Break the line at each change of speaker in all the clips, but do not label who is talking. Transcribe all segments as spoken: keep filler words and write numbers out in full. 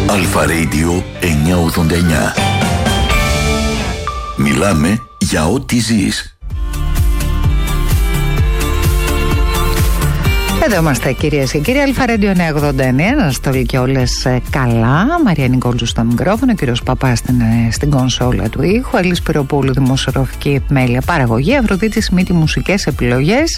Αλφα Radio εννιακόσια ογδόντα εννιά. Μιλάμε για ό,τι ζεις.
Εδώ είμαστε, κυρίες και κύριοι. Αλφα Radio εννιακόσια ογδόντα εννιά. Να είστε όλοι και όλες καλά. Μαρία Νικόλτζου στο μικρόφωνο, κύριος Παπάς στην, στην κονσόλα του ήχου, Έλλη Σπυροπούλου, δημοσιογραφική επιμέλεια, παραγωγή, Αφροδίτη Σμίτη, μουσικές επιλογές.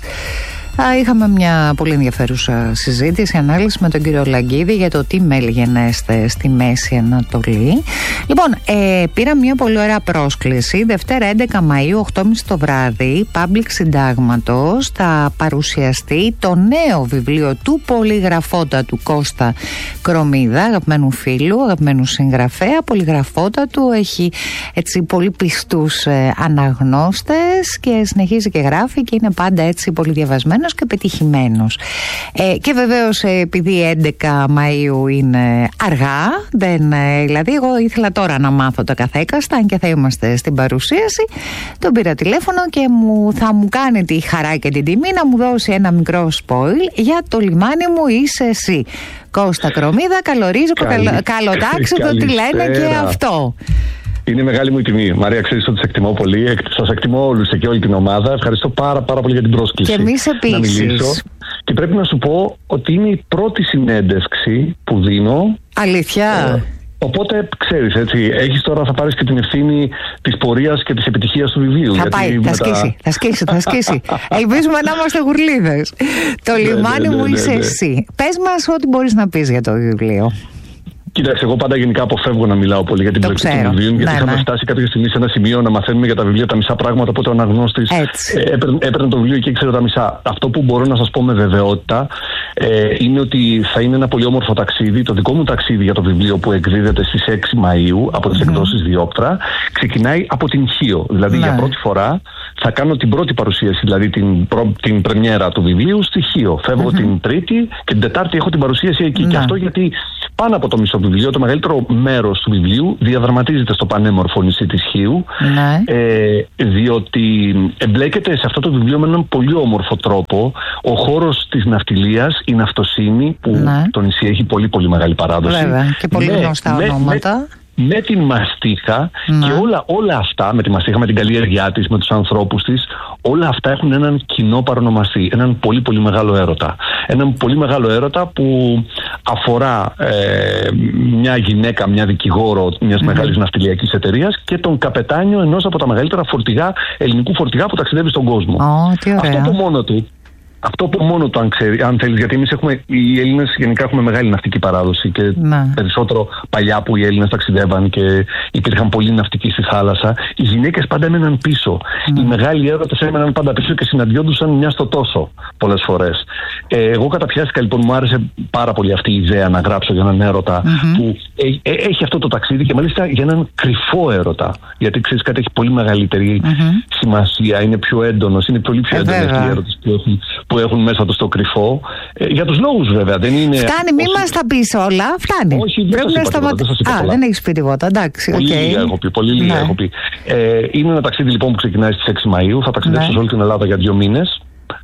Είχαμε μια πολύ ενδιαφέρουσα συζήτηση, ανάλυση με τον κύριο Λαγκίδη για το τι μέλη γενέστε στη Μέση Ανατολή. Λοιπόν, ε, πήρα μια πολύ ωραία πρόσκληση. Δευτέρα έντεκα Μαΐου, οκτώ και μισή το βράδυ, Public Συντάγματος, θα παρουσιαστεί το νέο βιβλίο του πολυγραφότατου Κώστα Κρομίδα, αγαπημένου φίλου, αγαπημένου συγγραφέα. Πολυγραφότατου, έχει έτσι πολύ πιστούς ε, αναγνώστες και συνεχίζει και γράφει και είναι πάντα έτσι πολύ διαβασμένο και πετυχημένος. Ε, και βεβαίως, επειδή έντεκα Μαΐου είναι αργά, δεν, ε, δηλαδή εγώ ήθελα τώρα να μάθω τα καθέκαστα, αν και θα είμαστε στην παρουσίαση, τον πήρα τηλέφωνο και μου, θα μου κάνει τη χαρά και την τιμή να μου δώσει ένα μικρό spoil για το λιμάνι μου είσαι εσύ. Κώστα Κρομίδα, καλορίζικο, καλοτάξιδο, τι λένε και αυτό.
Είναι μεγάλη μου η τιμή. Μαρία, ξέρεις ότι σε εκτιμώ πολύ. Σας εκτιμώ όλους και όλη την ομάδα. Ευχαριστώ πάρα, πάρα πολύ για την πρόσκληση.
Και εμείς επίσης.
Και πρέπει να σου πω ότι είναι η πρώτη συνέντευξη που δίνω.
Αλήθεια.
Ε, οπότε ξέρεις, έτσι, έχεις τώρα, θα πάρεις και την ευθύνη της πορείας και της επιτυχίας του βιβλίου.
Θα
γιατί
πάει,
μετά...
θα σκίσει, θα σκίσει, θα σκίσει. Ελπίζουμε να είμαστε γουρλίδες. Το λιμάνι μου είσαι εσύ. Πες μας ό,τι μπορείς να πεις για το βιβλίο.
Κοίταξε, εγώ πάντα γενικά αποφεύγω να μιλάω πολύ για την πλοκή των βιβλίων, γιατί ναι, είχαμε ναι. φτάσει κάποια στιγμή σε ένα σημείο να μαθαίνουμε για τα βιβλία τα μισά πράγματα. Οπότε ο αναγνώστης έπαιρνε, έπαιρνε το βιβλίο και ήξερε τα μισά. Αυτό που μπορώ να σας πω με βεβαιότητα ε, είναι ότι θα είναι ένα πολύ όμορφο ταξίδι. Το δικό μου ταξίδι για το βιβλίο που εκδίδεται στις έξι Μαΐου από τις mm-hmm. εκδόσεις Διόπτρα ξεκινάει από την Χίο. Δηλαδή ναι. για πρώτη φορά θα κάνω την πρώτη παρουσίαση, δηλαδή την, προ, την πρεμιέρα του βιβλίου στη Χίο. Φεύγω mm-hmm. την Τρίτη και την Τετάρτη έχω την παρουσίαση εκεί. Mm-hmm. Και αυτό γιατί πάνω από το μισό βιβλίο, το μεγαλύτερο μέρος του βιβλίου διαδραματίζεται στο πανέμορφο νησί της Χίου, ναι. ε, διότι εμπλέκεται σε αυτό το βιβλίο με έναν πολύ όμορφο τρόπο ο χώρος της ναυτιλίας, η ναυτοσύνη, που ναι. το νησί έχει πολύ πολύ μεγάλη παράδοση.
Βέβαια, και πολύ γνωστά με, ονόματα.
Με, με την μαστίχα ναι. και όλα, όλα αυτά, με τη μαστίχα, με την καλλιέργειά της, με τους ανθρώπους της, όλα αυτά έχουν έναν κοινό παρονομαστή, έναν πολύ πολύ μεγάλο έρωτα. Έναν πολύ μεγάλο έρωτα που αφορά ε, μια γυναίκα, μια δικηγόρο μιας mm-hmm. μεγάλης ναυτιλιακής εταιρείας και τον καπετάνιο ενός από τα μεγαλύτερα φορτηγά, ελληνικού φορτηγά που ταξιδεύει στον κόσμο.
Oh, τι ωραία.
Αυτό από μόνο του Αυτό που μόνο το αν, ξέρει, αν θέλεις, γιατί εμείς έχουμε, οι Έλληνες γενικά έχουμε μεγάλη ναυτική παράδοση και να. περισσότερο παλιά που οι Έλληνες ταξιδεύαν και υπήρχαν πολλοί ναυτικοί στη θάλασσα, οι γυναίκες πάντα έμεναν πίσω. Mm. Οι μεγάλοι έρωτες έμεναν πάντα πίσω και συναντιόντουσαν μια στο τόσο πολλές φορές. Ε, εγώ καταπιάστηκα λοιπόν, μου άρεσε πάρα πολύ αυτή η ιδέα να γράψω για έναν έρωτα mm-hmm. που ε, ε, έχει αυτό το ταξίδι και μάλιστα για έναν κρυφό έρωτα. Γιατί ξέρεις κάτι, έχει πολύ μεγαλύτερη mm-hmm. σημασία, είναι πιο έντονος, είναι πολύ πιο έντονος οι έρωτες που έχουν. που έχουν μέσα του στο κρυφό. Ε, για τους λόγους βέβαια. Δεν είναι
φτάνει, μην μας τα πεις όλα. Φτάνει.
Όχι, δεν σας είπα τίποτα, δεν σας
Α, δεν έχεις πει τίποτα. Εντάξει.
Πολύ
okay.
λίγα έχω πει. Πολύ λίγα
ναι.
έχω πει. Ε, είναι ένα ταξίδι λοιπόν που ξεκινάει στις έξι Μαΐου. Θα ταξιδέψω ναι. σε όλη την Ελλάδα για δύο μήνες.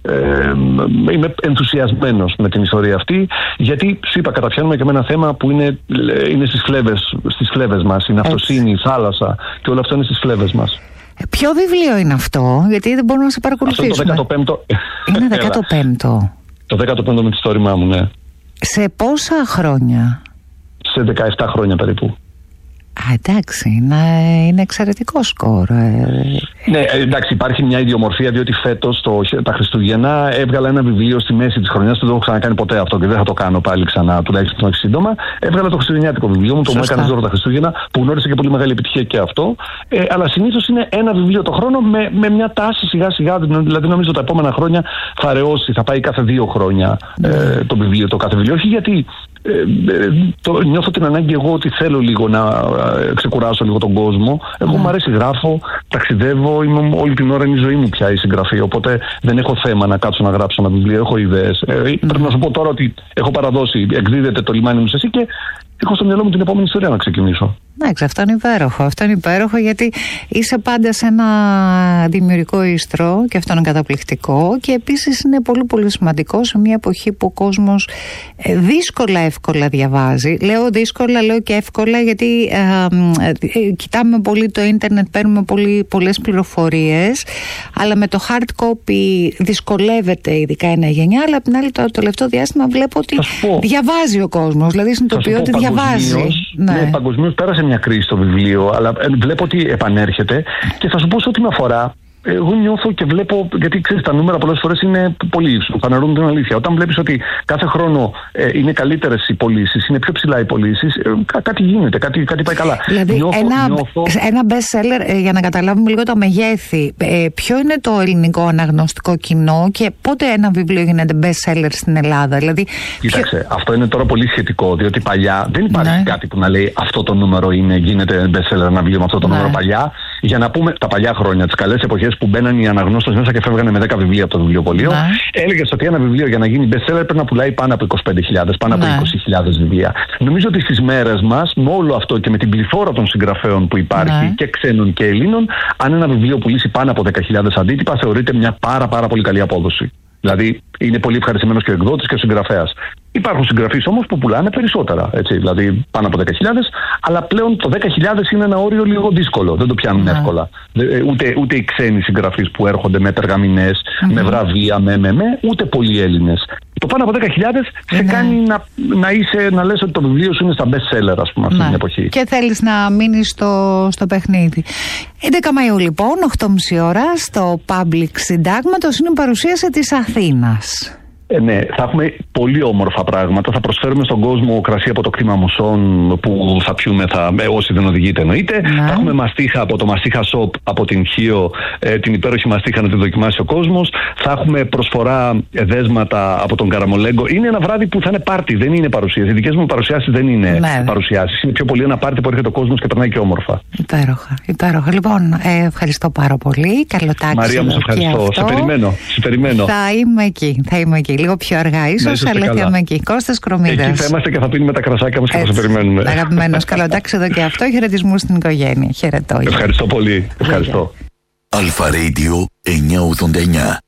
Ε, είμαι ενθουσιασμένος με την ιστορία αυτή, γιατί σου είπα, καταφιάνουμε και με ένα θέμα που είναι, είναι στις φλέβες, στις φλέβες μας. Η ναυτοσύνη, η θάλασσα και όλο αυτό είναι στις φλέβες μας.
Ποιο βιβλίο είναι αυτό, γιατί δεν μπορούμε να σε παρακολουθήσουμε?
Αυτό είναι το δέκατο πέμπτο.
Είναι δέκατο πέμπτο.
Το δέκατο πέμπτο με τη στόριμά μου, ναι.
Σε πόσα χρόνια?
Σε δεκαεπτά χρόνια περίπου.
Α, εντάξει, είναι, είναι εξαιρετικό σκορ.
Ναι, εντάξει, υπάρχει μια ιδιομορφία, διότι φέτος το, τα Χριστούγεννα έβγαλα ένα βιβλίο στη μέση της χρονιάς. Δεν το έχω ξανακάνει ποτέ αυτό και δεν θα το κάνω πάλι ξανά, τουλάχιστον όχι σύντομα. Έβγαλα το χριστουγεννιάτικο βιβλίο μου, το μου έκανε δώρο τα Χριστούγεννα, που γνώρισε και πολύ μεγάλη επιτυχία και αυτό. Ε, αλλά συνήθως είναι ένα βιβλίο το χρόνο με, με μια τάση σιγά σιγά. Δηλαδή, νομίζω τα επόμενα χρόνια θα ρεώσει, θα πάει κάθε δύο χρόνια ε, το βιβλίο, το κάθε βιβλίο. Όχι γιατί. Ε, ε, το, νιώθω την ανάγκη εγώ ότι θέλω λίγο να ε, ξεκουράσω λίγο τον κόσμο. Εγώ mm. μου αρέσει, γράφω, ταξιδεύω, είμαι, όλη την ώρα είναι η ζωή μου πια η συγγραφή. Οπότε δεν έχω θέμα να κάτσω να γράψω ένα βιβλίο, έχω ιδέες. Ε, mm. Πρέπει να σου πω τώρα ότι έχω παραδώσει, εκδίδεται το λιμάνι μου σε εσύ και έχω στο μυαλό μου την επόμενη ιστορία να ξεκινήσω.
Εντάξει, αυτό είναι υπέροχο. Αυτό είναι υπέροχο γιατί είσαι πάντα σε ένα δημιουργικό ίστρο και αυτό είναι καταπληκτικό, και επίσης είναι πολύ πολύ σημαντικό σε μια εποχή που ο κόσμος δύσκολα εύκολα διαβάζει. Λέω δύσκολα, λέω και εύκολα γιατί ε, ε, κοιτάμε πολύ το ίντερνετ, παίρνουμε πολύ, πολλές πληροφορίες, αλλά με το hard copy δυσκολεύεται ειδικά η νέα γενιά, αλλά απ' την άλλη το τελευταίο διάστημα βλέπω ότι διαβάζει ο κόσμος, δηλαδή συνειδητοποιώ ότι διαβάζει.
Ναι, ναι, παγκοσμίως πέρασε μια κρίση στο βιβλίο, αλλά βλέπω ότι επανέρχεται, και θα σου πω σε ό,τι με αφορά. Εγώ νιώθω και βλέπω, γιατί ξέρεις, τα νούμερα πολλές φορές είναι πολύ ύψηλα, φανερώνουν την αλήθεια. Όταν βλέπεις ότι κάθε χρόνο ε, είναι καλύτερες οι πωλήσεις, είναι πιο ψηλά οι πωλήσεις, ε, κά, κάτι γίνεται, κάτι, κάτι πάει καλά.
Δηλαδή, νιώθω, ένα, νιώθω... ένα best seller, ε, για να καταλάβουμε λίγο τα μεγέθη, ε, ποιο είναι το ελληνικό αναγνωστικό κοινό και πότε ένα βιβλίο γίνεται best seller στην Ελλάδα? Δηλαδή,
κοίταξε,
ποιο...
αυτό είναι τώρα πολύ σχετικό, διότι παλιά δεν υπάρχει ναι. κάτι που να λέει αυτό το νούμερο είναι, γίνεται best seller ένα βιβλίο με αυτό το ναι. νούμερο παλιά. Για να πούμε τα παλιά χρόνια, τις καλές εποχές που μπαίναν οι αναγνώστες μέσα και φεύγανε με δέκα βιβλία από το βιβλιοπωλείο, ναι. έλεγες ότι ένα βιβλίο για να γίνει best seller πρέπει να πουλάει πάνω από είκοσι πέντε χιλιάδες, πάνω ναι. από είκοσι χιλιάδες βιβλία. Νομίζω ότι στις μέρες μας, με όλο αυτό και με την πληθώρα των συγγραφέων που υπάρχει ναι. και ξένων και Ελλήνων, αν ένα βιβλίο πουλήσει πάνω από δέκα χιλιάδες αντίτυπα, θεωρείται μια πάρα, πάρα πολύ καλή απόδοση. Δηλαδή είναι πολύ ευχαριστημένος και ο εκδότης και ο συγγραφέας. Υπάρχουν συγγραφείς όμως που πουλάνε περισσότερα, έτσι, δηλαδή πάνω από δέκα χιλιάδες, αλλά πλέον το δέκα χιλιάδες είναι ένα όριο λίγο δύσκολο, δεν το πιάνουν yeah. εύκολα. Ούτε, ούτε οι ξένοι συγγραφείς που έρχονται με περγαμηνές, mm-hmm. με βραβεία, με, με, με, ούτε πολλοί Έλληνες. Το πάνω από δέκα χιλιάδες σε yeah. κάνει να, να, είσαι, να λες ότι το βιβλίο σου είναι στα best seller, ας πούμε, αυτή yeah. την εποχή.
Και θέλεις να μείνεις στο, στο παιχνίδι. έντεκα Μαΐου λοιπόν, οκτώ και μισή ώρα, στο Public Συντάγματος, είναι η παρουσίαση της Αθήνας.
Ε, ναι, θα έχουμε πολύ όμορφα πράγματα. Θα προσφέρουμε στον κόσμο κρασί από το κτήμα Μουσών που θα πιούμε, θα, ε, όσοι δεν οδηγείτε εννοείται. Ναι. Θα έχουμε μαστίχα από το Μαστίχα Shop από την Χίο, ε, την υπέροχη μαστίχα να τη δοκιμάσει ο κόσμος. Θα έχουμε προσφορά ε, δέσματα από τον Καραμολέγκο. Είναι ένα βράδυ που θα είναι πάρτι, δεν είναι παρουσίαση. Οι δικές μου παρουσιάσεις δεν είναι ναι. παρουσιάσεις. Είναι πιο πολύ ένα πάρτι που έρχεται ο κόσμος και περνάει και όμορφα.
Υπέροχα, υπέροχα. Λοιπόν, ε, ευχαριστώ πάρα πολύ. Καλό τάξη.
Μαρία μου, σε ευχαριστώ. Σε περιμένω, σε περιμένω.
Θα είμαι εκεί, θα είμαι εκεί. Λίγο πιο αργά ίσως, ναι, αλλά θα είμαι εκεί. Κώστας Κορομίδας.
Εκεί θα είμαστε και θα πίνουμε τα κρασάκια μας και θα σε περιμένουμε.
Αγαπημένος, καλό τάξη εδώ και αυτό. Χαιρετισμούς στην οικογένεια. Χαιρετώ.
Ευχαριστώ πολύ. Ευχαριστώ.
Αλφα Radio εννιακόσια ογδόντα εννιά.